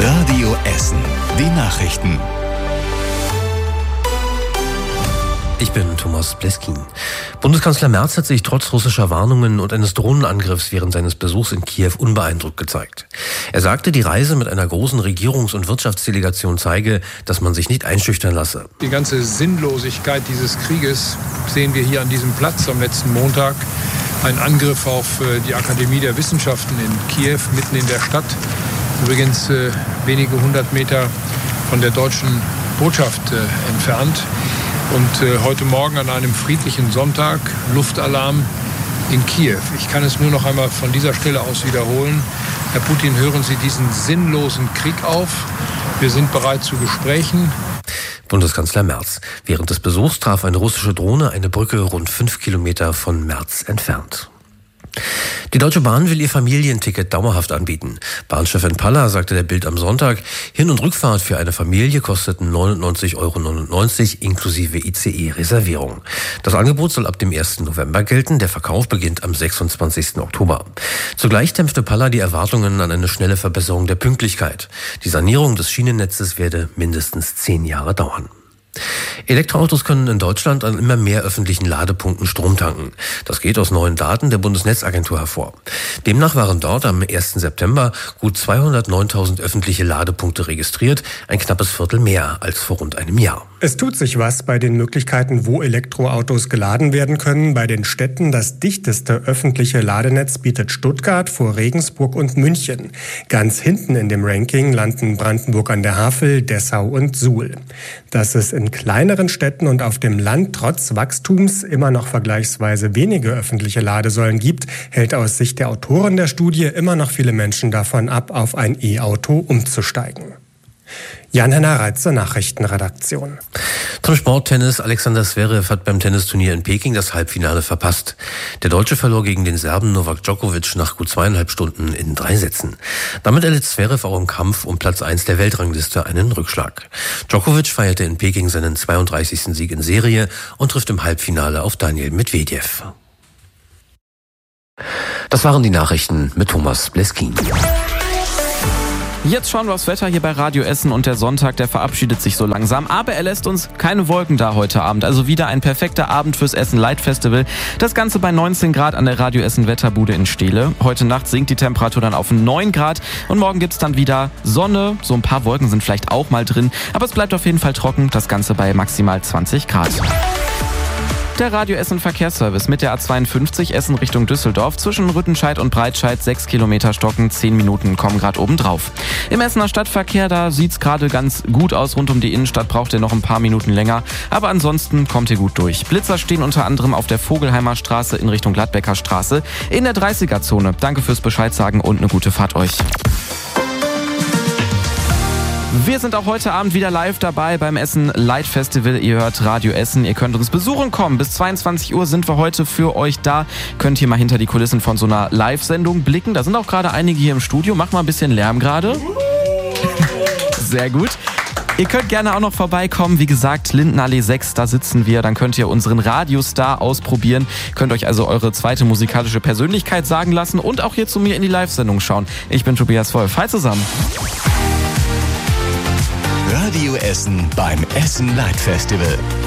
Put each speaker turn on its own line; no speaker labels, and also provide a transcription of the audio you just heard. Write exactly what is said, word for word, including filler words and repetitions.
Radio Essen. Die Nachrichten.
Ich bin Thomas Bleskin. Bundeskanzler Merz hat sich trotz russischer Warnungen und eines Drohnenangriffs während seines Besuchs in Kiew unbeeindruckt gezeigt. Er sagte, die Reise mit einer großen Regierungs- und Wirtschaftsdelegation zeige, dass man sich nicht einschüchtern lasse.
Die ganze Sinnlosigkeit dieses Krieges sehen wir hier an diesem Platz am letzten Montag. Ein Angriff auf die Akademie der Wissenschaften in Kiew, mitten in der Stadt. Übrigens äh, wenige hundert Meter von der deutschen Botschaft äh, entfernt. Und äh, heute Morgen an einem friedlichen Sonntag Luftalarm in Kiew. Ich kann es nur noch einmal von dieser Stelle aus wiederholen. Herr Putin, hören Sie diesen sinnlosen Krieg auf. Wir sind bereit zu Gesprächen.
Bundeskanzler Merz. Während des Besuchs traf eine russische Drohne eine Brücke rund fünf Kilometer von Merz entfernt. Die Deutsche Bahn will ihr Familienticket dauerhaft anbieten. Bahnchefin Paller sagte der Bild am Sonntag, Hin- und Rückfahrt für eine Familie kosteten neunundneunzig Euro neunundneunzig inklusive I C E-Reservierung. Das Angebot soll ab dem ersten November gelten, der Verkauf beginnt am sechsundzwanzigsten Oktober. Zugleich dämpfte Paller die Erwartungen an eine schnelle Verbesserung der Pünktlichkeit. Die Sanierung des Schienennetzes werde mindestens zehn Jahre dauern. Elektroautos können in Deutschland an immer mehr öffentlichen Ladepunkten Strom tanken. Das geht aus neuen Daten der Bundesnetzagentur hervor. Demnach waren dort am ersten September gut zweihundertneuntausend öffentliche Ladepunkte registriert, ein knappes Viertel mehr als vor rund einem Jahr.
Es tut sich was bei den Möglichkeiten, wo Elektroautos geladen werden können. Bei den Städten das dichteste öffentliche Ladenetz bietet Stuttgart vor Regensburg und München. Ganz hinten in dem Ranking landen Brandenburg an der Havel, Dessau und Suhl. Dass es in kleineren Städten und auf dem Land trotz Wachstums immer noch vergleichsweise wenige öffentliche Ladesäulen gibt, hält aus Sicht der Autoren der Studie immer noch viele Menschen davon ab, auf ein E-Auto umzusteigen. Jan-Henner Reitzer, Nachrichtenredaktion.
Zum Sporttennis. Alexander Zverev hat beim Tennisturnier in Peking das Halbfinale verpasst. Der Deutsche verlor gegen den Serben Novak Djokovic nach gut zweieinhalb Stunden in drei Sätzen. Damit erlitt Zverev auch im Kampf um Platz eins der Weltrangliste einen Rückschlag. Djokovic feierte in Peking seinen zweiunddreißigsten Sieg in Serie und trifft im Halbfinale auf Daniil Medvedev. Das waren die Nachrichten mit Thomas Bleskin.
Jetzt schauen wir aufs Wetter hier bei Radio Essen und der Sonntag, der verabschiedet sich so langsam. Aber er lässt uns keine Wolken da heute Abend. Also wieder ein perfekter Abend fürs Essen Light Festival. Das Ganze bei neunzehn Grad an der Radio Essen Wetterbude in Steele. Heute Nacht sinkt die Temperatur dann auf neun Grad. Und morgen gibt's dann wieder Sonne. So ein paar Wolken sind vielleicht auch mal drin. Aber es bleibt auf jeden Fall trocken. Das Ganze bei maximal zwanzig Grad. Der Radio Essen Verkehrsservice mit der A zweiundfünfzig Essen Richtung Düsseldorf. Zwischen Rüttenscheid und Breitscheid sechs Kilometer Stocken, zehn Minuten kommen gerade oben drauf. Im Essener Stadtverkehr, da sieht's gerade ganz gut aus. Rund um die Innenstadt braucht ihr noch ein paar Minuten länger. Aber ansonsten kommt ihr gut durch. Blitzer stehen unter anderem auf der Vogelheimer Straße in Richtung Gladbecker Straße in der dreißiger-Zone. Danke fürs Bescheid sagen und eine gute Fahrt euch. Wir sind auch heute Abend wieder live dabei beim Essen Light Festival. Ihr hört Radio Essen. Ihr könnt uns besuchen kommen. Bis zweiundzwanzig Uhr sind wir heute für euch da. Könnt ihr mal hinter die Kulissen von so einer Live-Sendung blicken. Da sind auch gerade einige hier im Studio. Macht mal ein bisschen Lärm gerade. Sehr gut. Ihr könnt gerne auch noch vorbeikommen. Wie gesagt, Lindenallee sechs, da sitzen wir. Dann könnt ihr unseren Radiostar ausprobieren. Könnt euch also eure zweite musikalische Persönlichkeit sagen lassen und auch hier zu mir in die Live-Sendung schauen. Ich bin Tobias Wolf. Hi zusammen.
Radio Essen beim Essen Light Festival.